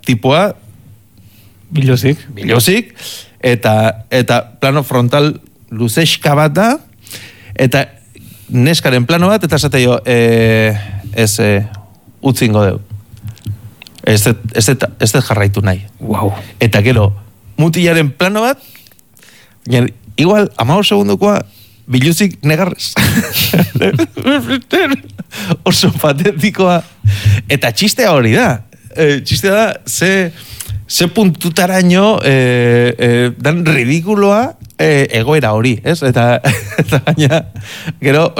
tipoa biluzik, eta plano frontal luzeska bat da, eta neskaren plano bat, eta esate jo, utzingo deu. Ez dut jarraitu nahi. Wow. Eta gero, mutilaren plano bat, igual, 15 segundokoa, biluzik negarrez. Oso patetikoa. Eta txistea hori da. Txistea da, ze puntutaraino dan ridikuloa egoera hori, ez? Eta baina, gero,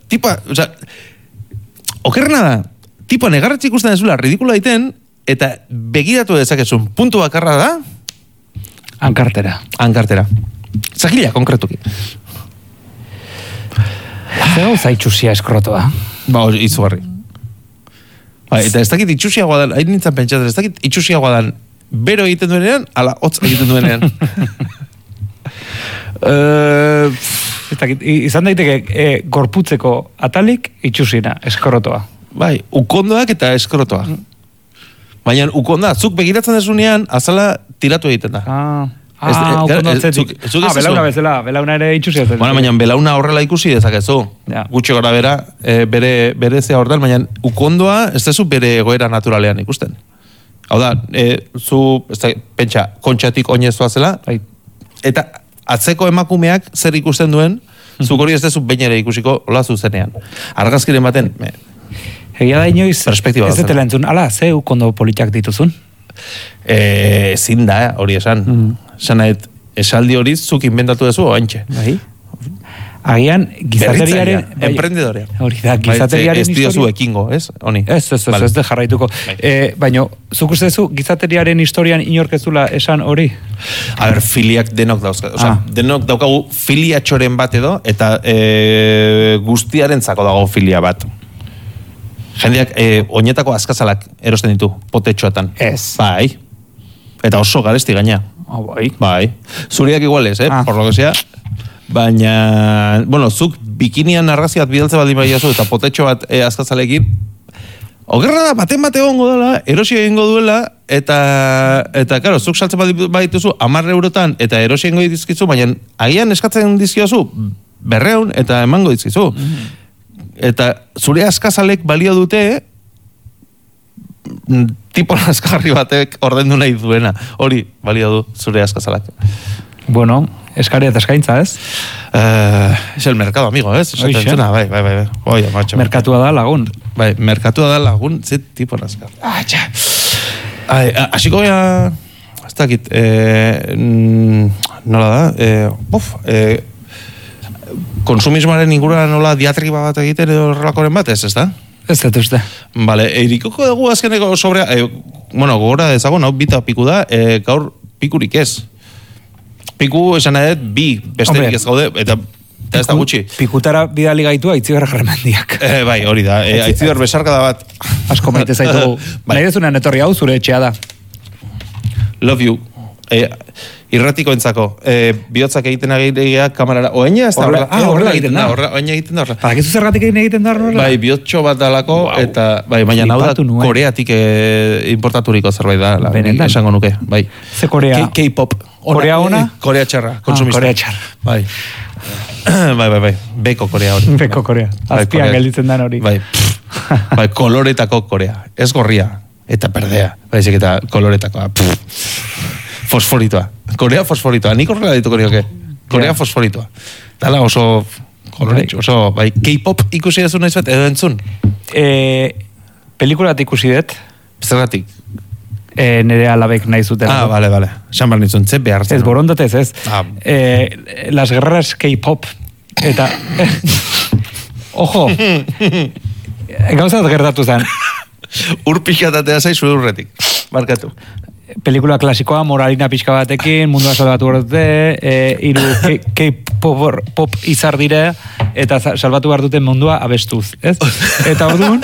okerrena da, tipo negarretxe ikusten dezula ridikuloa iten, eta begiratu dezakezun puntu bakarra da? Ankartera. Zagila, konkretuki. Zer gauza itxusia eskrotoa? Izugarri. Eta ez dakit itxusiagoa dan, hain nintzen pentsatzen, ez dakit itxusiagoa dan, bero egiten duenean, ala hotz egiten duenean. Izan daiteke gorputzeko atalik itxusina, eskrotoa. Bai, ukondoak eta eskrotoa. Baina ukonda, zuk begiratzen desunean, azala tiratu egiten da. Belauna bezala, belauna ere itxusia zen. Baina belauna horrela ikusi dezakezu. Gutxi gora bera, bere zea hortan, baina ukondoa ez dezu bere egoera naturalean ikusten. Hau da, pentsa, kontxatik oinezua zela, eta atzeko emakumeak zer ikusten duen, zuk hori ez dezu bain ere ikusiko hola zuzenean. Argazkiren baten, egia da inoiz, ez detela entzun, ala, ze ukondo politiak dituzun? Ezin da, hori esan. Zanaet, esaldi hori zuk inventatu dezu, oantxe. Agian, gizateriaren... Emprendedorea. Hori da, gizateriaren historia... Ez diozu ekingo, ez? Ez de jarraituko. Baina, zuk uste zu, gizateriaren historian inorkezula esan hori? A ber, filiak denok dauzka. Denok daukagu filia txoren bat edo, eta guztiaren zako dago filia bat. Jendeak, oinetako askazalak erosten ditu, potetxoatan. Ez. Bai. Eta oso garesti gaina. Bai. Zuriak iguales, por lo que sea... Baina, zuk bikinian arraziat bidaltze baldin baiazu eta potetxo bat azkazalekin, okerra da, baten bat egongo dela, erosi egingo duela, eta karo, zuk saltzen badituzu 10 eurotan eta erosi egingo dizkizu, baina agian eskatzen dizkiozu 200 eta emango dizkizu. Eta zure azkazalek balio dute, tipo azkarri batek ordendu nahi duena. Hori balio du zure azkazalak. Bueno, eskaria eta eskaintza, ez? Es el mercado, amigo, ez? Bai. Oia, macho. Merkatua da lagun. Bai, merkatua da lagun, ze tipo raskar. Asiko ya... Ez dakit, nola da? Konsumismoaren ingurua nola diatriba bat egiten edo horrelakoren bat, ez da? Ez dut uste. Vale, erikoko dugu azkeneko sobrea... gogora dezago, bita piku da, gaur pikurik ez. Piku esan edet, bi besterik ez gaude, eta ez da gutxi. Pikutara bidali gaitu Aitziber Garmendiak. Bai, hori da. Aitziber besarkada bat. Asko maite zaitu. Nahi dezunean etorri hau zure etxea da. Love you. Irratiko entzako. Bihotzak egiten agitea kamarara. Oeina ez da horrela. Horrela egiten da. Oeina egiten da horrela. Badakizu zergatik egiten da horrela? Bai, bihotxo bat dalako, eta baina hau da Koreatik importaturiko zerbait da. Benetan. Esango nuke, bai. Ze Korea? K-pop. Korea ona? Korea txarra, konsumista. Korea txarra. Bai. Bai. Beko Korea hori. Beko Korea. Azpian gelditzen dan hori. Bai. Bai, koloretako Korea. Ez gorria. Eta perdea. Baizik eta koloretako. Fosforitoa. Korea fosforitoa. Nik horrela dituko nioke. Korea fosforitoa. Dala oso koloretxo. Oso, bai, K-pop ikusi dezu nahiz bat, edo entzun? Pelikulat ikusi dut. Zergatik? Nere alabek nahi zuten. Vale. Esan behar nintzen, ze behar zen. Ez, borondatez, ez. Las guerreras K-pop. Eta... Ojo! Gauzat gertatu zen. Urpixatatea zaizu urretik. Markatu. Pelikula klasikoa, moralina pixka batekin, mundua salbatu behar dute, hiru K-pop izar dire, eta salbatu behar duten mundua abestuz, ez? Eta orduan...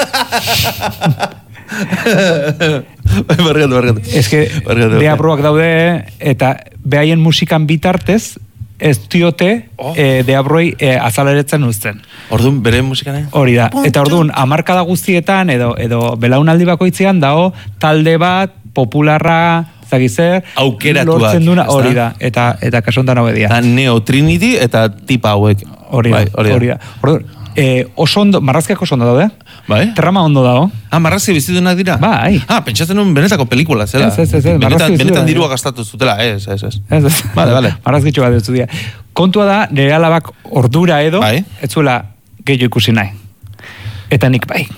Barkatu. Ez que deabroak daude, eta behaien musikan bitartez, ez diote deabroi azaleretzen uzten. Orduan, bere musikan, Hori da. Eta orduan, hamarkada guztietan, edo belaunaldi bakoitzean, dago talde bat, popularra, zagizer, lortzen duna, hori da, eta kasontan hau edia. Neo Trinity eta tipa hauek. Hori da. Oso ondo, marrazkiak oso ondo daude? Bai. Trama ondo dago. Marrazki bizitunak dira? Bai. Pentsatzen nuen benetako pelikula, zela. Ez. Benetan dirua gastatu zutela, ez. Vale. Marrazkitxo bat dutzu dira. Kontua da, nire alabak ordura edo, ez zuela gehiago ikusi nahi. Eta nik bai.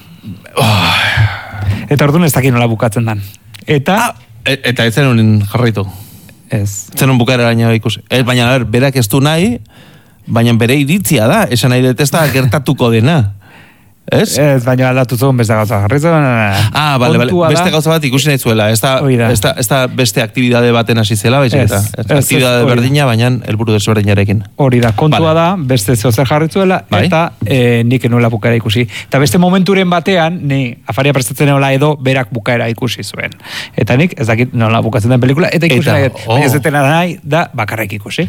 Eta orduan ez dakit nola bukatzen dan. Eta ez zenun jarraitu. Ez. Zenun bukaera gaina ikusi. Baina, berak ez du nahi, baina bere iritzia da, esan nahi dut ez da gertatuko dena. Ez? Ez, baina aldatu zuen beste gauza jarritzen. Bale. Beste gauza bat ikusi nahi zuela. Ez da beste aktibidade baten hasi zela, baizik eta. Aktibidade berdina, baina helburu desberdinarekin. Hori da, kontua da, beste zehozer jarritzuela, eta nik enuela bukaera ikusi. Eta beste momenturen batean, ni afaria prestatzen nola edo, berak bukaera ikusi zuen. Eta nik, ez dakit nola bukatzen den pelikula, eta ikusi nahi, baina ez detena nahi, da bakarrik ikusi.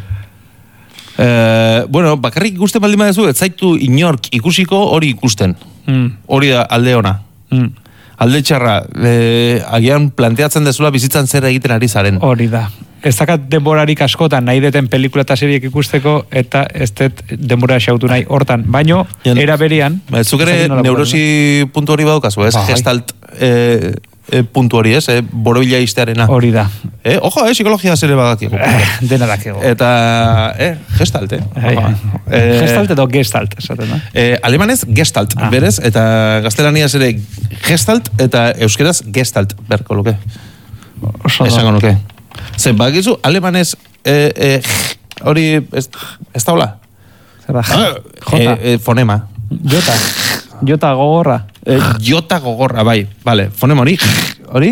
Bakarrik ikusten baldin badezu, ez zaitu inork ikusiko hori ikusten. Hori da alde ona. Alde txarra, agian planteatzen dezula bizitzan zer egiten ari zaren. Hori da. Ez dakat denborarik askotan nahi deten pelikula eta seriek ikusteko, eta ez dut denbora xautu nahi hortan. Baino, era berian... Zuk ere neurosi puntu hori badukazu, ez? Gestalt puntu hori, ez? Borobila iztearena. Hori da. Ojo, psikologia zere badakiko. Dena dakiko. Eta, gestalt, Gestalt edo gestalt, esaten da. Alemanez, gestalt, berez, eta gaztelaniaz ere gestalt, eta euskeraz gestalt, berko luke. Esango nuke. Zer, bakizu, alemanez, hori, ez daula? Zer da? Jota. Fonema. Jota gogorra. Jota gogorra, bai. Vale, fonema hori,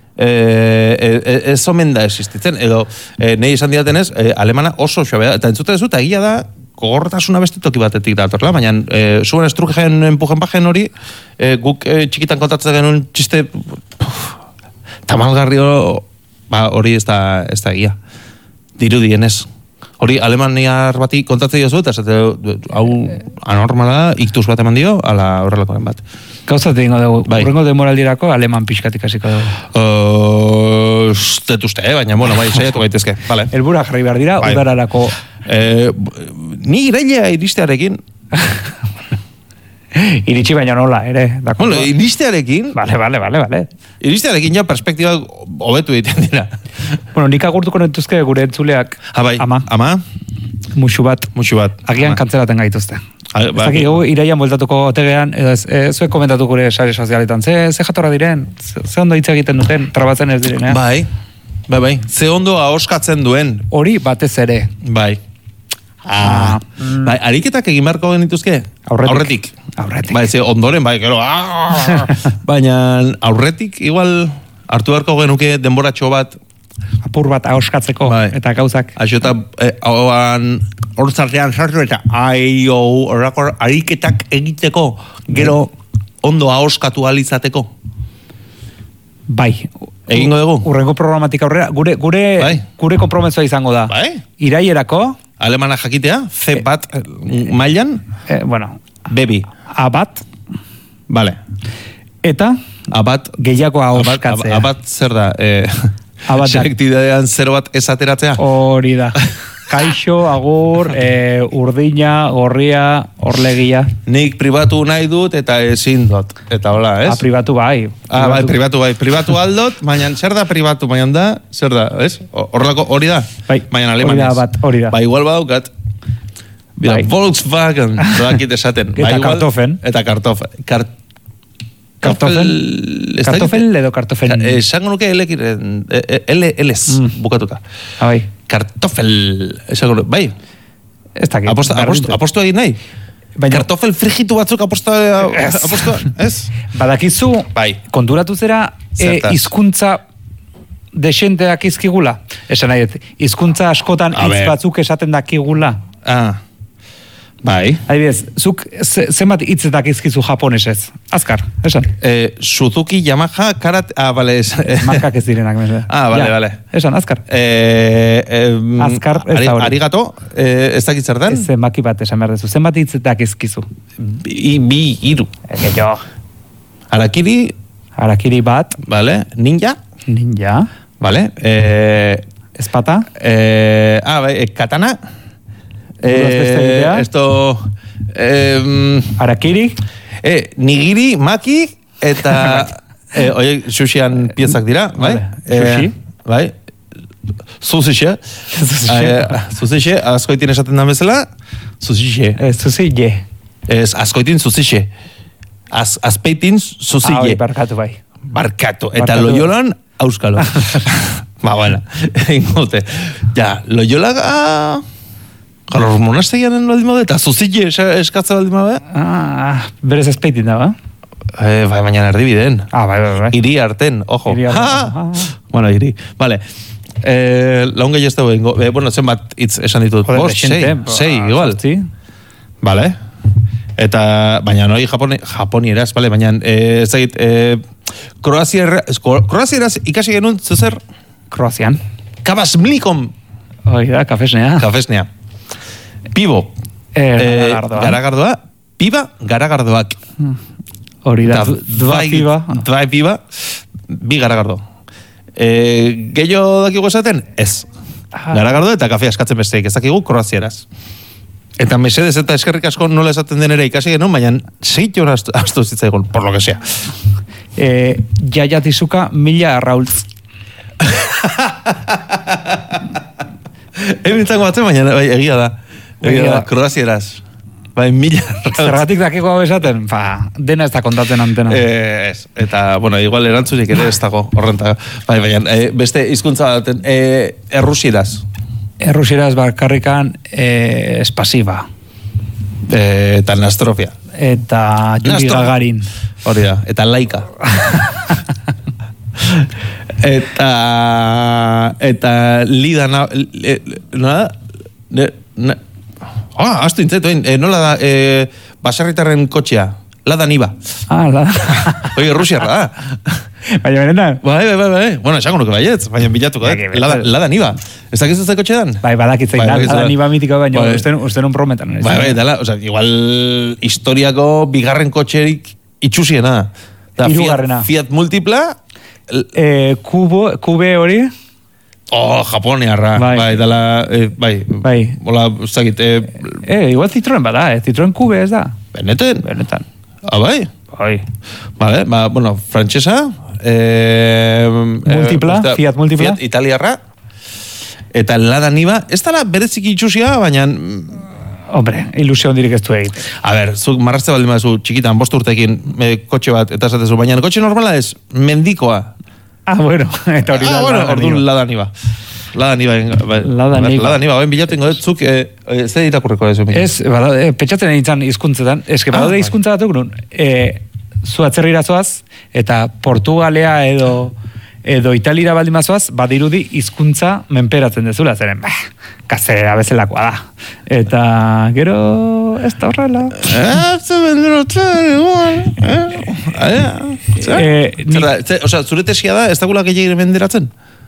ez omen da existitzen, edo nahi esan diatenez, alemana oso xoabea, eta entzuten ez dut, egia da, gogortasuna beste toki batetik datorla, baina zuen estrugen empujen hori, guk txikitan kontatzen genuen txiste tamalgarri hori ez da egia. Dirudienez. Hori alemaniar bati kontatzen diozu, eta hau anormala da, iktuz bat eman dio, ala horrelakoen bat. Gauzat egingo dugu, urrengo demoraldirako aleman pixkatik hasiko dugu. Baina, bai, saiatu gaitezke. Helbura jarri behar dira, udararako. Ni irailea iristearekin. Iritsi baina nola, ere. Bueno, iristearekin. Vale. Iristearekin ja perspektiba hobetu egiten dira. Bueno, nik agurtuko netuzke gure entzuleak. Ama? Muxu bat. Agian kantzelaten gaituzte. Ez dakik iraian bueltatuko otegean, zuek komentatu gure sare sozialetan. Ze jatorra diren? Ze ondo hitz egiten duten, trabatzen ez diren, Bai. Ze ondo ahoskatzen duen. Hori batez ere. Bai, ariketak egin beharko genituzke? Aurretik. Bai, ze ondoren, bai, gero. Baina aurretik, igual, hartu beharko genuke denboratxo bat. Apur bat ahoskatzeko, eta gauzak. Aixota, hortzartean sartu eta horrako ariketak egiteko, gero ondo ahoskatu alizateko. Bai. Egingo dugu? Urrengo programatik aurrera. Gure komprometzoa izango da. Bai. Iraierako. Alemana jakitea, C bat mailan. Bebi. Abat. Vale. Eta. Abat. Gehiago ahoskatzea. Abat zer da? Selektidadean 0 bat ez ateratzea? Hori da. Kaixo, agur, urdina, gorria, orlegia. Nik pribatu nahi dut eta ezin dut. Eta hola, ez? Pribatu bai. Pribatu bai. Pribatu aldot, baina zer da pribatu, baina da, zer da, ez? Horrelako hori da? Bai, hori da. Ba, igual badaukat. Bida, Volkswagen, doakit esaten. Eta kartofen. Eta kartofen. Kartofel edo kartofen? Esango nuke L-ez bukatuta. Bai. Kartofel, esango nuke, bai. Ez dakit. Aposto egin nahi? Kartofel frigitu batzuk aposto, ez? Badakizu, konturatu zera, hizkuntza desenteak izkigula. Esan nahi, hizkuntza askotan hitz batzuk esaten dakigula. Bai. Adibidez, zuk zenbat hitzetak izkizu japonesez? Azkar, esan. Suzuki, Yamaha, Karate... bale. Markak ez direnak, mese. Bale. Esan, azkar. Azkar, ez da hori. Arigato, ez dakit zer den? Zenbaki bat esan behar dezu. Zenbat hitzetak izkizu? Bi, iru. Gehiago. Harakiri... Harakiri bat. Bale. Ninja? Ninja. Vale. Espada. Katana. Esto... Arakiri. Nigiri, maki, eta... Sushian piezak dira, bai? Sushi. Bai? Zuzixe. Zuzixe, azkoitin esaten da bezala. Zuzixe. Zuzixe. Azkoitin zuzixe. Azpeitin zuzixe. Barkatu bai. Barkatu. Eta Loyolan, auskalo. Bueno, ingote. Ja, Loyola... Jarros monastegianen baldin bade, eta zuzixe eskatza baldin bade? Berez azpeitin da, ba? Bai, baina erdibideen. Bai. Iri arten, ojo. Bueno, iri. Vale. Laun gehi ez dago ingo. Bueno, zenbat hitz esan ditut. Sei, igual. Vale. Eta, baina noi japonieraz, vale, baina ez egit, kroazieraz ikasi genuen, zuzer? Kroazian. Kabasmlikom. Da, kafesnea. Kafesnea. Pibo. Garagardoa. Piba, garagardoak. Hori da, dva piba. Bi garagardo. Gehiago dakigu esaten? Ez. Garagardo eta kafea eskatzen besteik, ez dakigu kroazieraz. Eta mesedez eta eskerrik asko nola esaten den ere ikasi genuen, baina 6 horas astu zitzaigun, por lo que sea. Jaiatizuka 1000 arraultz. Nintzango batzen, baina egia da. Kroazieraz. Bai, 1000 arraultz. Zergatik dakiko hau esaten? Dena ez da kontatzen antena. Ez. Eta, bueno, igual erantzunik ere ez dago horrenta. Bai, baina, beste hizkuntza baten, errusieraz. Errusieraz bakarrikan espasiba. Eta nastrofia. Eta Yuri Gagarin. Hori da, eta laika. Eta lidana... Astu intzetu, nola da baserritarren kotxea? Lada niba. Lada. Oye, Rusiarra da. Baina benetan? Bai. Bueno, esango nuke baietz, baina bilatuko, Lada niba. Ez dakizu ze kotxe dan? Bai, badakitzen, Lada niba mitiko baina, uste nun prometan. Bai, dala, igual historiako bigarren kotxerik itxusiena. Hirugarrena. Fiat Multipla. Kube hori? Japoniarra. Bai, dala, bai. Hola, zagit. Igual Citroen bada, Citroen Kube ez da. Benetan? Bai? Bai. Vale, bueno, frantsesa. Multipla, Fiat Multipla. Fiat Italiarra. Eta Lada niba. Ez dala bereziki itxusia, baina... Hombre, ilusio hondirik ez du egite. A ber, zuk marrazte baldin baduzu txikitan, 5 urtekin kotxe bat, eta esatezu, baina kotxe normala ez, mendikoa. Bueno, eta hori da. Orduan Lada niba. Lada niba, bain bilatu ingo, zuk, ze irakurriko ez? Ez, petxatzen egin hizkuntzetan, ez que badaude hizkuntza batuk nun, zu atzerrira zoaz, eta Portugalea edo Italira baldin mazoaz, badirudi hizkuntza menperatzen dezula, zeren, kazera bezalakoa da. Eta gero, ez da horrela. Zure tesia da, ez da gula gehiagire menderatzen?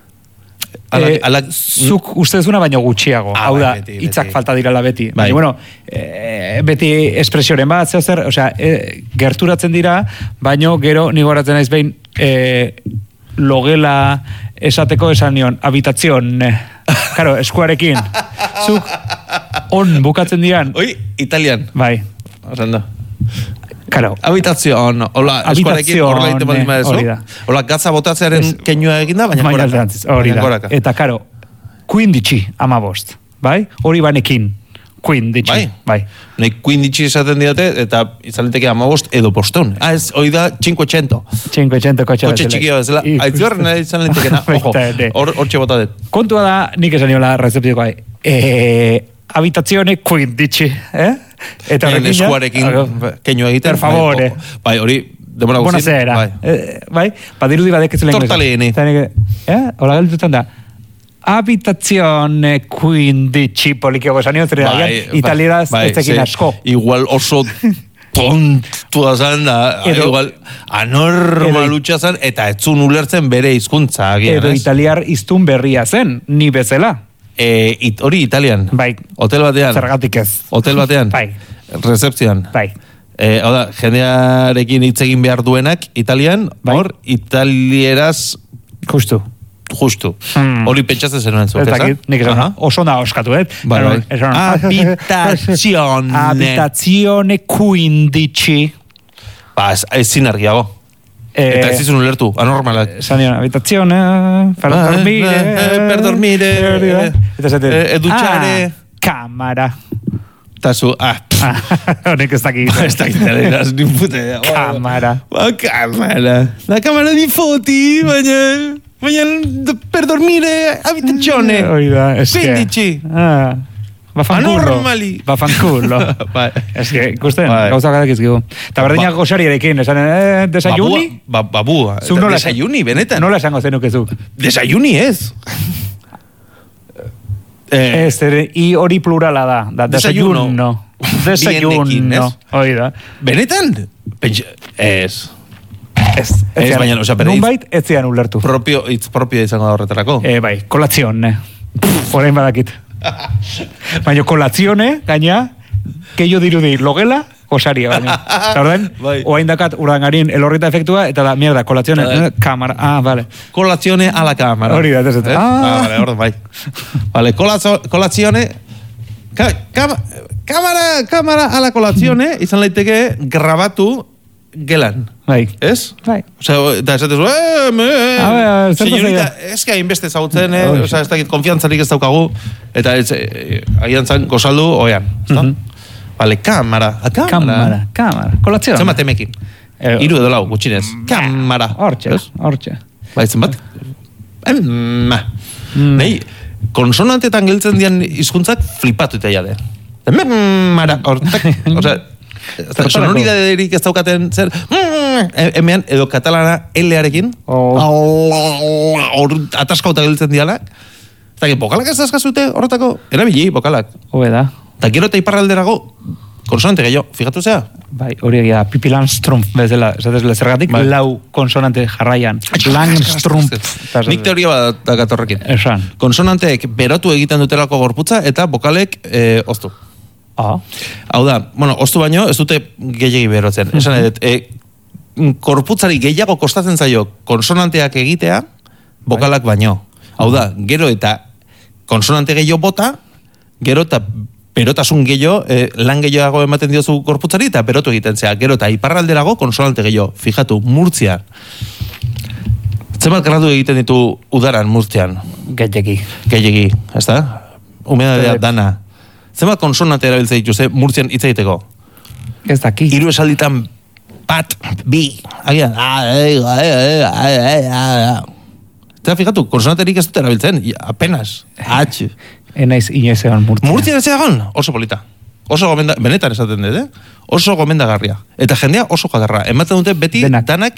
Zuk uste dezuna baino gutxiago. Hau da, hitzak falta dirala beti. Baina, beti espresioren bat, zer, gerturatzen dira, baino gero nigoratzen naiz behin logela esateko esan nion, habitazion, karo, eskuarekin. Zuk on bukatzen dian. Oi, italian. Bai. Osando. Karo. Habitazion, hola, eskuarekin horrela ite baldin badezu. Hola, gatza botatzearen keinua eginda, baina koraka. Hori da. Eta karo, 15, 15, bai? Hori banekin. 15, bai. Nei 15 esaten diate, eta izaliteke 15 edo poston. Ez, hori da 500. 500 kotxe txikia bezala. Aitzurren izalitekena, ojo, hor txebota dut. Kontua da, nik esan niola rezeptiko habitazione 15, Eta horrekin eskuarekin keinu egiten. Per favore. Bai, hori, demora guztin. Buonasera. Bai, badirudi badekezu lehen. Tortellini. Hola galdutan da. Habitazione 15, polikiago esan nion, italieraz ez tekin asko. Igual oso tontua zan da, igual anormalutxa zan, eta etzun ulertzen bere hizkuntza. Edo italiar iztun berria zen, ni bezala. Hori italian? Bai. Hotel batean? Zergatik ez. Hotel batean? Bai. Rezepzioan? Bai. Oda, jendearekin hitz egin behar duenak, italian, hor, italieraz Justu. Hori pentsatzen zenuen zuk, ez? Nik esan, oso na oskatu, Abitazione 15. Ezin argiago. Eta ez izun ulertu, anormalak. Sanion, abitazione, per dormire. Eta zaten, duchare. Cámara. Eta zu, honek ez dakit. Ez dakit, ni pute. Cámara. Cámara. La cámara di foti, baina per dormire, abitazione. Oida, es que. 15. Anormali. Bafanculo. Ez que, ikusten, gauza gadak izkigu. Eta berdinak gosariarekin, esan, desayuni? Babua. Desayuni, benetan. Nola esango zenukezu? Desayuni ez. Ez, i hori plurala da. Desayuno. Desayuno. Oida. Benetan? Ez. Ez, baina, osea, nun bait, ez zian ulertu. Itz propio izango da horretarako. Bai, kolazione. Horein badakit. Baina kolazione, gaina, keio dirudi logela, osaria, baina. Eta orden, oain dakat urdangarin elorrita efektua, eta da, mierda, kolazione, kamara, vale. Kolazione a la kamara. Hori da, ez. Vale, orden, bai. Vale, kolazione, kamara a la kolazione, izan leiteke grabatu gelan. Bai. Ez? Bai. Osea, eta esatezu, señorita, ez que hainbeste zautzen, osea, ez dakit konfiantzarik ez daukagu, eta ez, agian zan, gozaldu, oean. Vale, kamara. Kolazione. Zenbat emekin. 3 edo 4, gutxinez. Kamara. Hortxe. Bai, zenbat? Nei, konsonantetan geltzen dian hizkuntzak flipatu eta jade. Mara, hortak, osea, sonoridaderik ez daukaten zer, hemean, edo katalana L-arekin, ataskauta geltzen dialak, eta bokalak ez dazkazute horretako, erabili, bokalak. Hobe da. Eta gero eta iparralderago, konsonante gehiago, fijatu zea? Bai, hori egia, Pipi Landstrumpf bezala, esatezle zergatik, lau konsonante jarraian. Landstrumpf. Nik teoria bat gatorrekin. Esan. Konsonanteek berotu egiten dutelako gorputza, eta bokalek oztu. Hau da, bueno, oztu baino, ez dute gehiagi berotzen. Esan edet, korputzari gehiago kostatzen zaio konsonanteak egitea, bokalak baino. Hau da, gero eta konsonante gehiago bota, gero eta berotasun gehiago, lan gehiago ematen diozu korputzari, eta berotu egiten zea. Gero eta iparralderago konsonante gehiago. Fijatu, Murtzia. Zenbat gradu egiten ditu udaran Murtzian? Gehiagi, ez da? Humedadea dana. Zenbat konsonante erabiltzen dituzte Murtzian hitz egiteko? Ez daki. 3 esalditan bat, bi, agian, eta fijatu, konsonanterik ez dut erabiltzen, apenas, H. Enaiz inoiz egon Murtzian. Murtzian ez egon, oso polita. Oso gomenda, benetan esaten dut, oso gomendagarria. Eta jendea oso jadarra. Ematen dute beti danak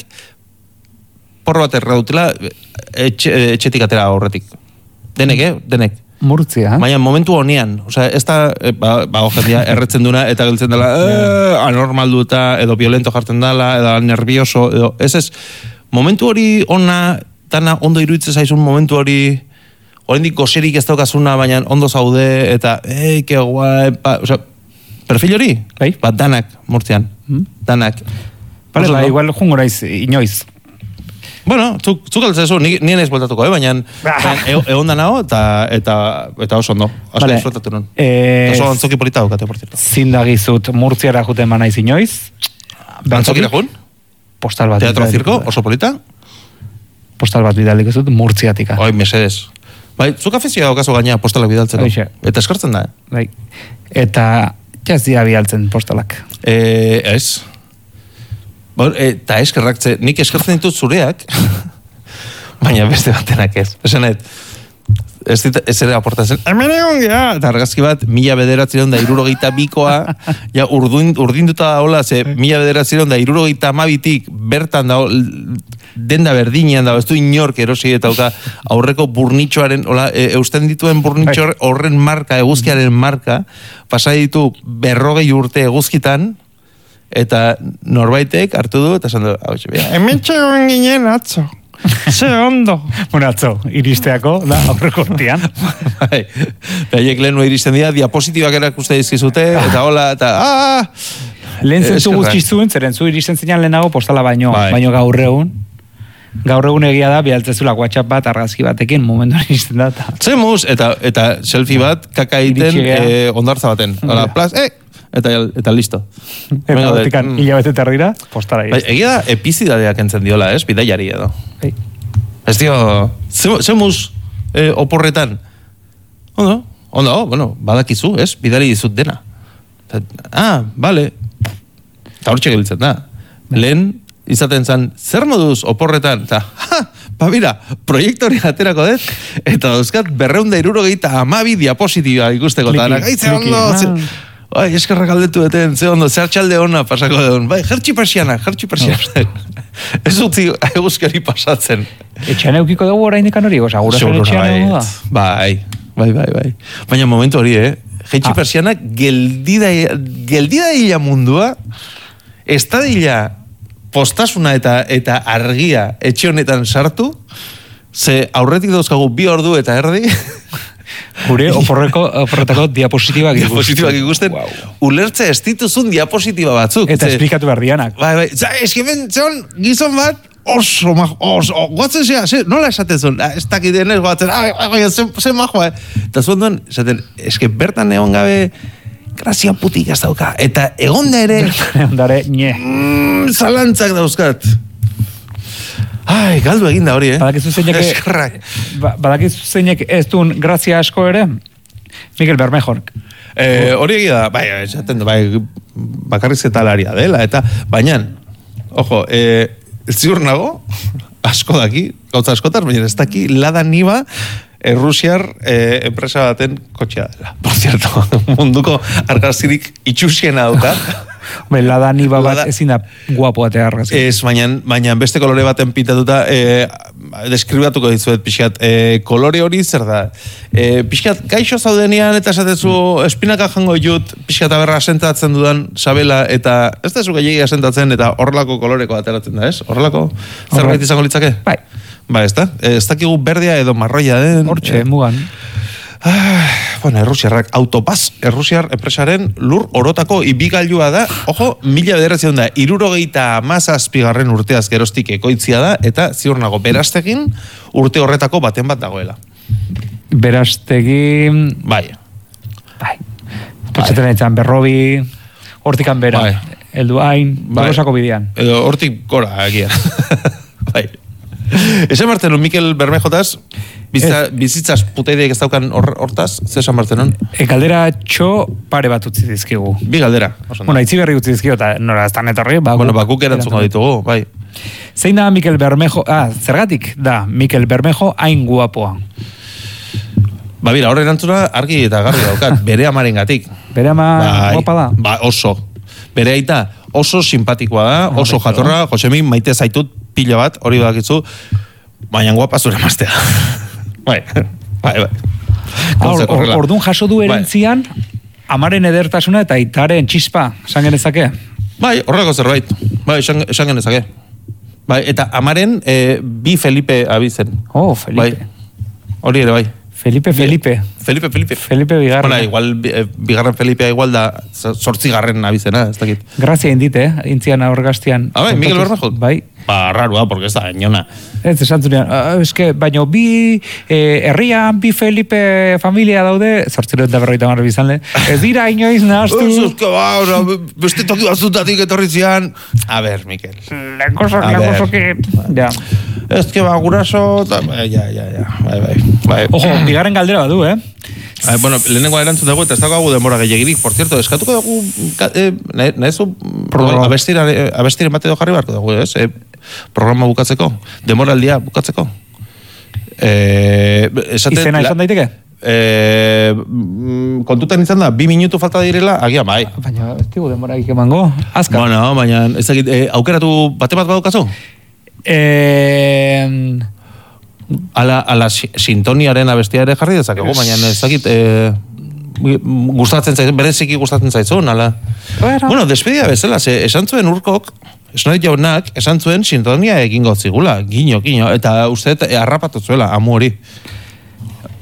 porro bat erradutela etxetik atera horretik. Denek. Murtzia. Baina momentu honean, osea, ez da, jendia erretzen duna eta geltzen dela, anormaldu edo violento jartzen dela, edo nervioso, edo, ez, momentu hori ona, dana ondo iruditzen zaizun momentu hori, oraindik goserik ez daukazuna, baina ondo zaude, eta, que guai, osea, perfil hori, bat danak, Murtzian, danak. Vale, igual jungoraiz, inoiz. Bueno, zuk altzezu, nien ez bueltatuko, baina egon da nago, eta oso ondo. Asko disfrutatu nun. Oso antzoki polita daukate, por cierto. Zindagizut, Murtziara juten manaiz inoiz. Antzokira jun? Postal bat. Teatro zirko, oso polita? Postal bat bidalik ezut, Murtziatika. Oi, mesedes. Bai, zuk afizia daukazu gaina postalak bidaltzeko. Eta eskartzen da, Bai. Eta jazdia bidaltzen postalak. Ez. Eta eskerrak, nik eskertzen ditut zureak, baina beste batenak ez. Esanet, ez ere aportatzen, hemen egon gea, eta argazki bat, 1972koa, ja urdinduta da hola, 1972tik bertan da, denda berdinean da, ez du inork erosi eta aurreko burnitxoaren, eusten dituen burnitxo horren marka, eguzkiaren marka, pasai ditu 40 urte eguzkitan, eta norbaitek hartu du, eta esan du, hemen txegoen ginen atzo. Ze ondo. Bueno, atzo, iristeako, da, aurreko urtean. Bai, behaiek lehenu iristen dira, diapositibak erakuste dizkizute, eta hola, eta, lehen zentu guztizuen, zeren zu iristen zinean lehenago postala baino gaur egun. Gaur egun egia da, bialtzezula WhatsApp bat, argazki batekin, momentuan izten da. Zemuz, eta selfie bat, kaka egiten ondartza baten. Hala, plaz, eta listo. Eta hortikan hilabete tardira, postara bai, egia da, epizidadeak entzen diola, bidaiari edo. Ez dio, zemuz oporretan. Ondo, bueno, badakizu, bidali dizut dena. Bale. Eta hor txegeltzen da. Lehen, izaten zen, zer moduz oporretan, eta, mira, proiektori aterako dut, eta dauzkat 262 diapositiba ikusteko, eta nagaitze ondo, eskerrak aldetu deten, ze ondo, zer txalde hona pasako duen, jertxi persiana. Ez utzi eguzkari pasatzen. Etxean eukiko dugu orain ikan hori, goza, gura zer etxean eukiko da? Bai. Baina momentu hori, jertxi persiana geldida mundua, estadila postasuna eta argia etxe honetan sartu, ze aurretik dauzkagu 2 ordu eta erdi, gure oporretako diapositibak ikusten, ulertze ez dituzun diapositiba batzuk. Eta esplikatu behar dianak. Bai, eskemen, gizon bat, oso, goatzen zea, nola esaten zuen, ez dakiten ez goatzen, zen majoa, eta zuen duen, esaten, eske bertan egon gabe, grazia putik ez dauka, eta egonda ere, zalantzak dauzkat. Galdu eginda hori, Badakizu zeinek ez duen grazia asko ere? Mikel Bermejo. Hori egida, esaten du, bakarriz eta laria dela, eta baina, ojo, ziur nago, asko daki, gauza askotar, baina ez daki Lada Niva, Rusiar enpresa baten kotxea dela. Por cierto, munduko argazkirik itxusiena dauka. Lada Niva bat ezin da guapo batea argazki. Ez, baina beste kolore baten pintatuta deskribatuko dizuet pixkat. Kolore hori zer da? Pixkat gaixo zaudenean eta esatezu espinaka jango jut pixkat aberra asentatzen dudan sabela eta ez da zu gehiagia asentatzen eta horrelako koloreko ateratzen da, ez? Horrelako zerbait izango litzake? Bai, ez da? Ez dakigu berdea edo marroia den. Hortxe, mugan. Bueno, Errusiarrak, Autopaz, Errusiar enpresaren lur orotako ibigailua da, ojo, 1977 urteaz geroztik ekoitzia da, eta ziur nago, Berastegin urte horretako baten bat dagoela. Berastegin... Bai. Petxeten eitzan, Berrobi, hortikan bera, Elduain, Dorosako bidean. Edo hortik gora, egia. Bai. Esan Martenon, Mikel Bermejotaz, bizitzaz puteideek ez daukan hortaz, ze esan Martenon? Galdera txo pare bat utzi dizkigu. 2 galdera. Bueno, itzi berri utzi dizkigu, eta nora ez tan etorri. Bueno, guk erantzungo ditugu, bai. Zein da Mikel Bermejo, zergatik da Mikel Bermejo hain guapoa? Bira, horre erantzuna argi eta garri daukat, bere amaren gatik. Bere ama guapa da? Oso. Bere aita oso simpatikoa da, oso jatorra, Josemi, maite zaitut pilo bat, hori badakitzu, baina guapa zure maztea. Bai. Orduan jaso du erentzian, amaren edertasuna eta aitaren txispa, esan genezake? Bai, horreko zerbait. Bai, esan genezake. Bai, eta amaren bi Felipe abizen. Oh, Felipe. Hori ere, bai. Felipe bigarren. Bueno, igual, bigarren Felipea igual da 8. abizena, ez dakit. Grazia indite, intzian aurgaztian. Bai, Mikel Bermejo? Bai. Rarua, porque ez da, eniona. Ez, esantzunean, baina bi herrian, bi Felipe familia daude, 850 bizanle, ez dira inoiz nahaztu. Beste toki batzutatik etorri zian. A ver, Mikel. Lenkoso que... Ja. Ez que guraso... Bai. Ojo, bigarren galdera badu, Bueno, lehenengo erantzun dugu eta ez dago denbora gehiagirik. Por cierto, eskatuko dugu... Nahezu... Abestiren bate jarri barko dugu, ez? Programa bukatzeko. Demoraldia bukatzeko. Izena izan daiteke? Kontutan izan da, 2 minutu falta direla, agian bai. Baina, ez digu demoraik emango. Azka. Bueno, baina, ez dakit, aukeratu bate bat badukazu? Ala sintoniaren abestia ere jarri dezakegu, baina ez dakit gustatzen zaizun, bereziki gustatzen zaizun, ala. Bueno, despedida bezala, esan zuen Urkok, esnait jaunak, esan zuen sintonia egingo zigula, gino, eta uste harrapatu zuela, amu hori.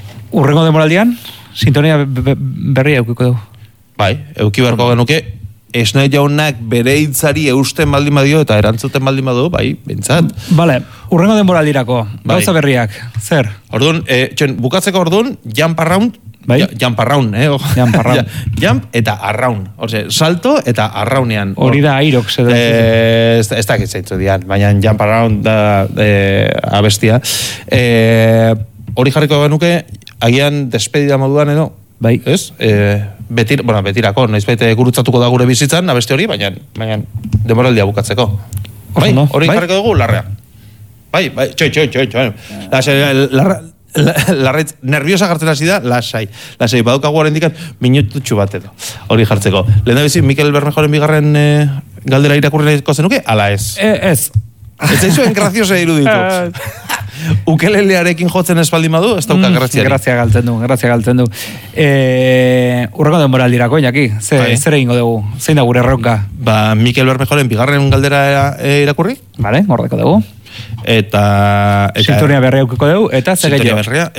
Urrengo demoraldian, sintonia berria eukiko dugu. Bai, euki beharko genuke, Esne jaunak bere hitzari eusten baldin badio eta erantzuten baldin badu, bai, bentsat. Vale, urrengo denboraldirako, gauza berriak, zer? Orduan, bukatzeko orduan, jump around, bai? Jump around, Jump around. Jump eta around, salto eta arraunean. Hori da airok, ez dakit zaitzu dian, baina jump around da abestia. Hori jarriko genuke, agian despedida moduan edo, bai. Ez? Betirako, noiz baita gurutzatuko da gure bizitzan, abeste hori, baina demoraldia bukatzeko. Bai, hori jarriko dugu, larrea. Bai, txoi. Larraitz, nerviosa jartzen hasi da, lasai, badaukagu haren dikan, minututxu bat edo, hori jartzeko. Lehen da bizi, Mikel Bermejoren bigarren galdera irakurriko zenuke, ala ez? Ez. Ez zaizuen graziosa iruditu. Ukelelearekin jotzen espaldin badu, ez dauka graziari. Grazia galtzen du. Urreko denboraldirako, Iñaki, zer egingo dugu? Zein da gure erronka? Mikel Bermejoren bigarren galdera irakurri. Vale, gordeko dugu. Eta sintonia berria eukiko dugu, eta zer gehiago?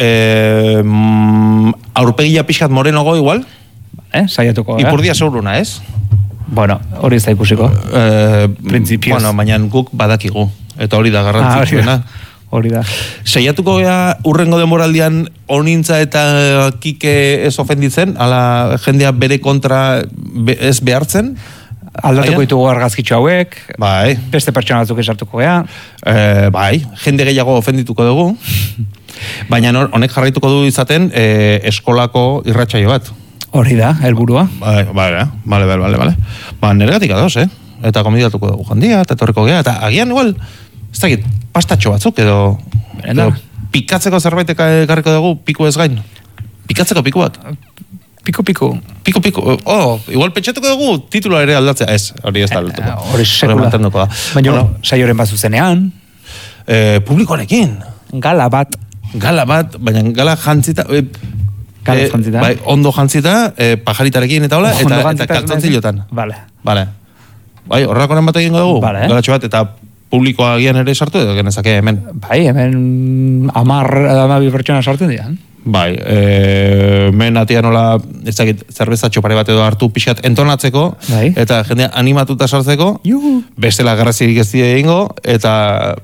Aurpegia pixkat morenogo igual. Saiatuko. Ipurdia zeuruna, ez? Bueno, hori ez da ikusiko. Principios. Bueno, baina guk badakigu. Eta hori da garrantzitsuena. Hori da. Saiatuko gea urrengo denboraldian onintza eta kike ez ofenditzen, ala jendea bere kontra ez behartzen. Aldatuko ditugu argazkitxo hauek, bai. Beste pertsona batzuk esartuko gea. Bai, jende gehiago ofendituko dugu. Baina honek jarraituko du izaten eskolako irratsaio bat. Hori da, helburua. Bale. Neregatik adoz, Eta komidatuko dugu jandia, eta etorriko gea, eta agian igual, ez dakit, pastatxo batzuk, edo pikatzeko zerbait ekarriko dugu, piku ez gain. Pikatzeko piku bat. Piku. Igual pentsatuko dugu titula ere aldatzea. Ez, hori ez da aldatuko. Hori sekula. Baina, saioren bat zuzenean. Publikoarekin. Gala bat, baina gala jantzita. Bai, ondo jantzita, pajaritarekin eta hola, eta kaltzantzilotan. Vale. Bai, horrakoren bat egingo dugu. Galatxo bat, eta publikoa agian ere sartu edo genezake hemen. Bai, hemen 10 pertsona sartzen dian. Bai, men atia nola, ez dakit, zerbezatxo pare bat edo hartu pixat entonatzeko, eta jendea animatuta sartzeko, bestela garrazirik ez dira egingo, eta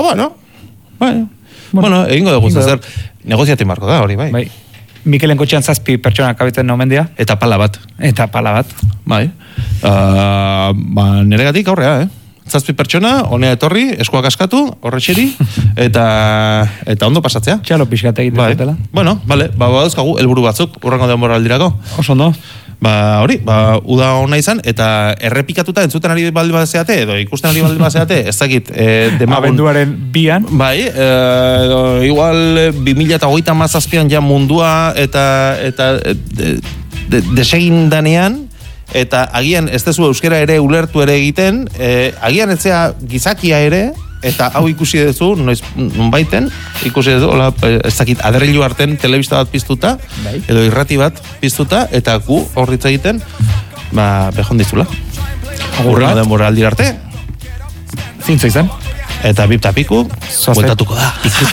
egingo dugu, zer, negoziatin marko da hori, bai. Mikelen kotxean 7 pertsona kabitzen nomen dira. Eta pala bat. Bai. Neregatik aurrea, 7 pertsona, honea etorri, eskuak askatu, horretxeri, eta ondo pasatzea. Txalo pixkat egiten dutela. Bueno, bale, baduzkagu, helburu batzuk, urrengo denboraldirako. Oso ondo. Hori, uda hona izan, eta errepikatuta entzuten ari baldin bazeate, edo ikusten ari baldin bazeate, ez dakit, demagun... Abenduaren 2an. Bai, igual 2027an ja mundua, eta desegin danean, eta agian ez dezu euskera ere ulertu ere egiten, agian etzea gizakia ere, eta hau ikusi duzu, nonbaiten, ikusi duzu, ez dakit, aderrilu arten telebista bat piztuta, edo irrati bat piztuta, eta gu horritza egiten, behon dizula. Urrengo denbora aldira arte. Zintzo izan. Eta bipta piku, bueltatuko da.